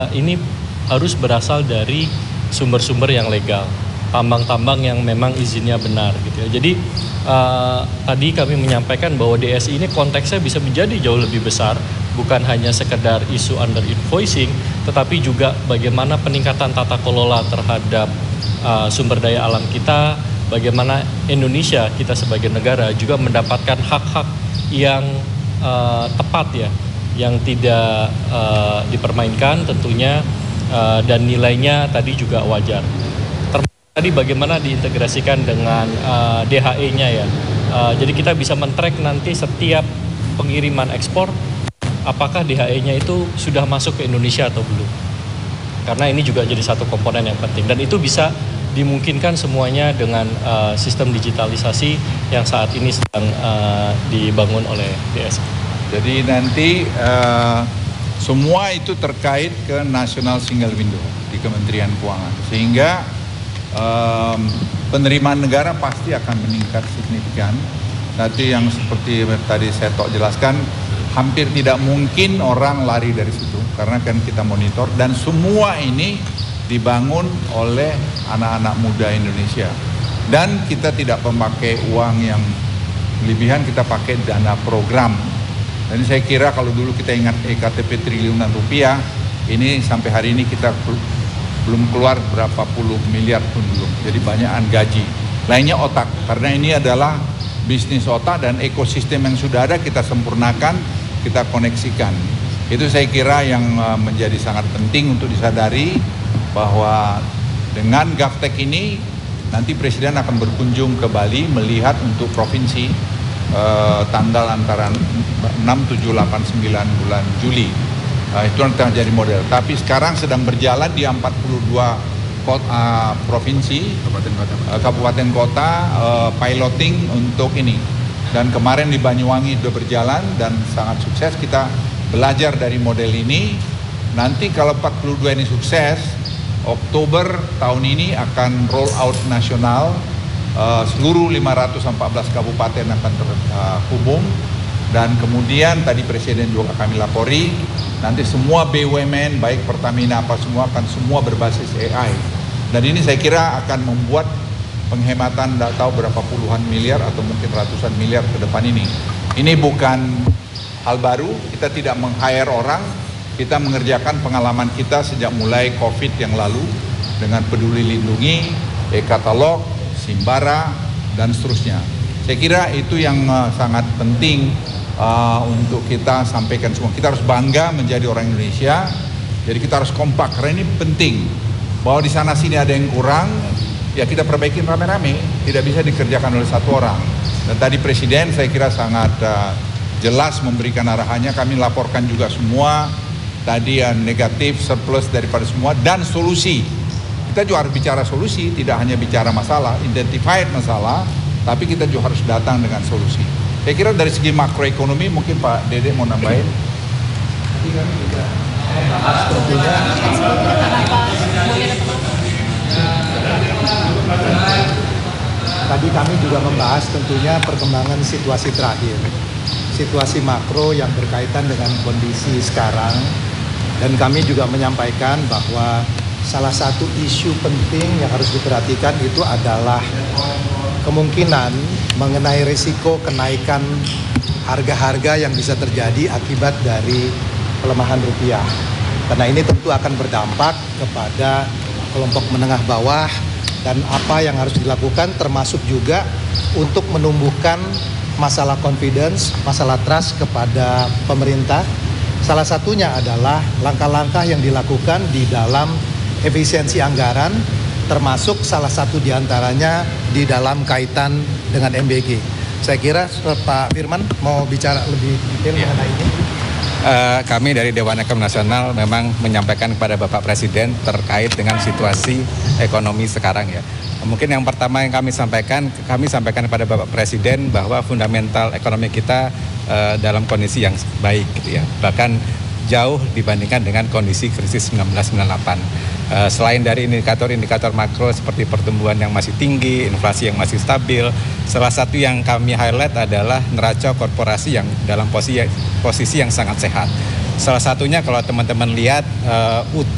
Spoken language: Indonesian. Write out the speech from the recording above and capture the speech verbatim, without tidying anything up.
Ini harus berasal dari sumber-sumber yang legal, tambang-tambang yang memang izinnya benar gitu ya. Jadi uh, tadi kami menyampaikan bahwa D S I ini konteksnya bisa menjadi jauh lebih besar, bukan hanya sekedar isu under invoicing, tetapi juga bagaimana peningkatan tata kelola terhadap uh, sumber daya alam kita, bagaimana Indonesia kita sebagai negara juga mendapatkan hak-hak yang uh, tepat ya, yang tidak uh, dipermainkan tentunya, uh, dan nilainya tadi juga wajar. Termasuk tadi bagaimana diintegrasikan dengan uh, D H E-nya ya. Uh, jadi kita bisa men-track nanti setiap pengiriman ekspor, apakah D H E-nya itu sudah masuk ke Indonesia atau belum. Karena ini juga jadi satu komponen yang penting. Dan itu bisa dimungkinkan semuanya dengan uh, sistem digitalisasi yang saat ini sedang uh, dibangun oleh D S I. Jadi nanti uh, semua itu terkait ke National Single Window di Kementerian Keuangan. Sehingga um, penerimaan negara pasti akan meningkat signifikan. Nanti yang seperti tadi saya tok jelaskan, hampir tidak mungkin orang lari dari situ. Karena kan kita monitor dan semua ini dibangun oleh anak-anak muda Indonesia. Dan kita tidak memakai uang yang berlebihan, kita pakai dana program. Dan saya kira kalau dulu kita ingat E K T P triliunan rupiah, ini sampai hari ini kita belum keluar berapa puluh miliar pun belum. Jadi banyakan gaji. Lainnya otak, karena ini adalah bisnis otak dan ekosistem yang sudah ada kita sempurnakan, kita koneksikan. Itu saya kira yang menjadi sangat penting untuk disadari, bahwa dengan GovTech ini nanti Presiden akan berkunjung ke Bali melihat untuk provinsi eh, tanggal antara enam, tujuh, delapan, sembilan bulan Juli. Eh, itu nanti akan jadi model. Tapi sekarang sedang berjalan di empat puluh dua kota, uh, provinsi, kabupaten kota, uh, kabupaten kota uh, piloting untuk ini. Dan kemarin di Banyuwangi sudah berjalan dan sangat sukses. Kita belajar dari model ini. Nanti kalau empat puluh dua ini sukses, Oktober tahun ini akan roll out nasional, uh, seluruh lima ratus empat belas kabupaten akan terhubung, dan kemudian tadi Presiden juga kami lapori, nanti semua B U M N baik Pertamina apa semua akan semua berbasis A I, dan ini saya kira akan membuat penghematan tidak tahu berapa puluhan miliar atau mungkin ratusan miliar ke depan ini. Ini bukan hal baru, kita tidak meng-hire orang. Kita mengerjakan pengalaman kita sejak mulai COVID yang lalu dengan Peduli Lindungi, e-katalog, Simbara, dan seterusnya. Saya kira itu yang uh, sangat penting uh, untuk kita sampaikan semua. Kita harus bangga menjadi orang Indonesia, jadi kita harus kompak, karena ini penting. Bahwa di sana sini ada yang kurang, ya kita perbaikin rame-rame, tidak bisa dikerjakan oleh satu orang. Dan tadi Presiden saya kira sangat uh, jelas memberikan arahannya, kami laporkan juga semua, tadi yang negatif, surplus daripada semua, dan solusi. Kita juga harus bicara solusi, tidak hanya bicara masalah, identified masalah, tapi kita juga harus datang dengan solusi. Saya kira dari segi makroekonomi, mungkin Pak Dede mau nambahin. Tadi kami juga membahas tentunya perkembangan situasi terakhir, situasi makro yang berkaitan dengan kondisi sekarang. Dan kami juga menyampaikan bahwa salah satu isu penting yang harus diperhatikan itu adalah kemungkinan mengenai risiko kenaikan harga-harga yang bisa terjadi akibat dari pelemahan rupiah. Karena ini tentu akan berdampak kepada kelompok menengah bawah, dan apa yang harus dilakukan termasuk juga untuk menumbuhkan masalah confidence, masalah trust kepada pemerintah. Salah satunya adalah langkah-langkah yang dilakukan di dalam efisiensi anggaran, termasuk salah satu diantaranya di dalam kaitan dengan M B G. Saya kira Pak Firman mau bicara lebih detail ya mengenai ini. Uh, kami dari Dewan Ekonomi Nasional memang menyampaikan kepada Bapak Presiden terkait dengan situasi ekonomi sekarang ya. Mungkin yang pertama yang kami sampaikan, kami sampaikan kepada Bapak Presiden bahwa fundamental ekonomi kita uh, dalam kondisi yang baik gitu ya. Bahkan jauh dibandingkan dengan kondisi krisis seribu sembilan ratus sembilan puluh delapan. Uh, selain dari indikator-indikator makro seperti pertumbuhan yang masih tinggi, inflasi yang masih stabil, salah satu yang kami highlight adalah neraca korporasi yang dalam posisi posisi yang sangat sehat. Salah satunya kalau teman-teman lihat uh, utang